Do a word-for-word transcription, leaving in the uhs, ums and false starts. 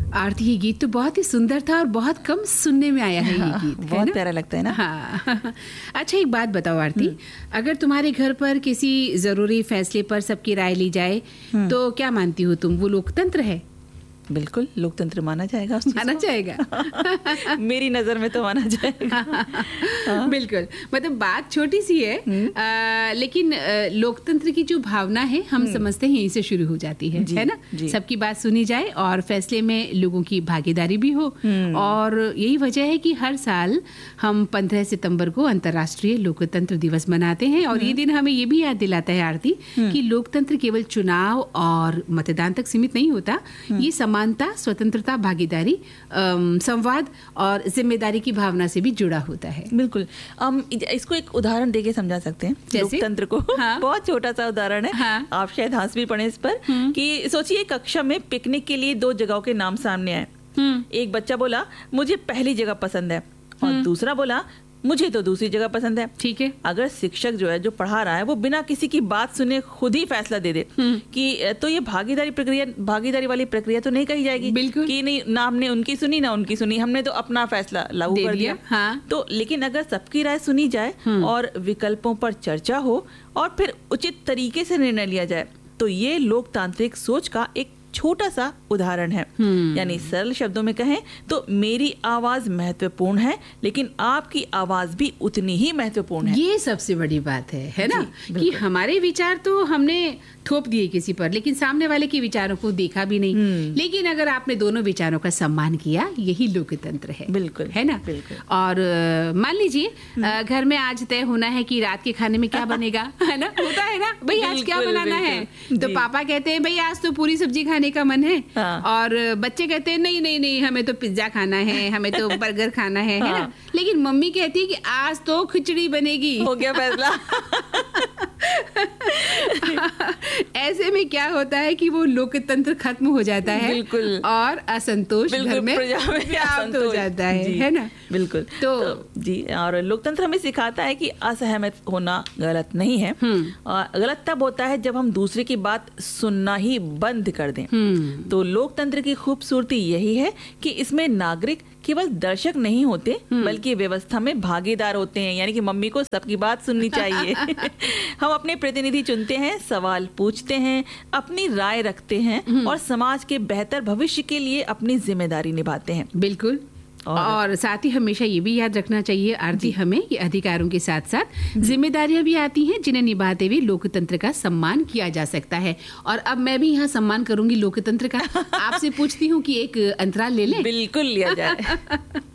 आरती, ये गीत तो बहुत ही सुंदर था और बहुत कम सुनने में आया है ये गीत। हाँ, बहुत प्यारा लगता है ना। हाँ। अच्छा, एक बात बताओ आरती, अगर तुम्हारे घर पर किसी जरूरी फैसले पर सबकी राय ली जाए तो क्या मानती हो तुम, वो लोकतंत्र है? बिल्कुल, लोकतंत्र माना जाएगा उस चीज़ माना को। जाएगा मेरी नजर में तो माना जाएगा। हाँ। बिल्कुल, मतलब बात छोटी सी है, आ, लेकिन आ, लोकतंत्र की जो भावना है हम समझते हैं यहीं से शुरू हो जाती है, है ना? सबकी बात सुनी जाए और फैसले में लोगों की भागीदारी भी हो। और यही वजह है कि हर साल हम पंद्रह सितंबर को अंतर्राष्ट्रीय लोकतंत्र दिवस मनाते हैं और ये दिन हमें ये भी याद दिलाता है आरती कि लोकतंत्र केवल चुनाव और मतदान तक सीमित नहीं होता। ये समानता, स्वतंत्रता, भागीदारी, संवाद और जिम्मेदारी की भावना से भी जुड़ा होता है। बिल्कुल, हम इसको एक उदाहरण देके समझा सकते हैं लोकतंत्र को। हाँ। बहुत छोटा सा उदाहरण है। हाँ। आप शायद हंस भी पड़े इस पर कि सोचिए कक्षा में पिकनिक के लिए दो जगहों के नाम सामने आए। एक बच्चा बोला मुझे पहली जगह पसंद है और दूसरा बोला मुझे तो दूसरी जगह पसंद है। ठीक है, अगर शिक्षक जो है जो पढ़ा रहा है वो बिना किसी की बात सुने खुद ही फैसला दे दे कि तो ये भागीदारी प्रक्रिया भागीदारी वाली प्रक्रिया तो नहीं कही जाएगी। बिल्कुल, कि नहीं, ना हमने उनकी सुनी ना उनकी सुनी, हमने तो अपना फैसला लागू कर दिया। हाँ। तो लेकिन अगर सबकी राय सुनी जाए और विकल्पों पर चर्चा हो और फिर उचित तरीके से निर्णय लिया जाए तो ये लोकतांत्रिक सोच का एक छोटा सा उदाहरण है। यानी सरल शब्दों में कहें तो मेरी आवाज महत्वपूर्ण है लेकिन आपकी आवाज भी उतनी ही महत्वपूर्ण है। ये सबसे बड़ी बात है, है ना, कि हमारे विचार तो हमने थोप दिए किसी पर लेकिन सामने वाले के विचारों को देखा भी नहीं। लेकिन अगर आपने दोनों विचारों का सम्मान किया, यही लोकतंत्र है। बिल्कुल, है ना? बिल्कुल। और मान लीजिए घर में आज तय होना है कि रात के खाने में क्या बनेगा, है ना? होता है ना भाई, आज क्या बनाना है? तो पापा कहते हैं भाई आज तो पूरी सब्जी खाने का मन है। हाँ। और बच्चे कहते हैं नहीं नहीं नहीं हमें तो पिज्जा खाना है, हमें तो बर्गर खाना है। हाँ। है ना? लेकिन मम्मी कहती है कि आज तो खिचड़ी बनेगी। हो गया फैसला। ऐसे में क्या होता है कि वो लोकतंत्र खत्म हो जाता है। बिल्कुल। और असंतोष घर में व्याप्त हो जाता है, है ना? बिल्कुल। तो, तो जी, और लोकतंत्र हमें सिखाता है कि असहमत होना गलत नहीं है। और गलत तब होता है जब हम दूसरे की बात सुनना ही बंद कर दें। तो लोकतंत्र की खूबसूरती यही है कि इसमें नागरिक केवल दर्शक नहीं होते बल्कि व्यवस्था में भागीदार होते हैं। यानी कि मम्मी को सबकी बात सुननी चाहिए। हम अपने प्रतिनिधि चुनते हैं, सवाल पूछते हैं, अपनी राय रखते हैं और समाज के बेहतर भविष्य के लिए अपनी जिम्मेदारी निभाते हैं। बिल्कुल। और, और साथ ही हमेशा ये भी याद रखना चाहिए आरती हमें कि अधिकारों के साथ साथ जिम्मेदारियां भी आती हैं जिन्हें निभाते हुए लोकतंत्र का सम्मान किया जा सकता है। और अब मैं भी यहाँ सम्मान करूंगी लोकतंत्र का। आपसे पूछती हूँ कि एक अंतराल ले लें। बिल्कुल लिया जाए।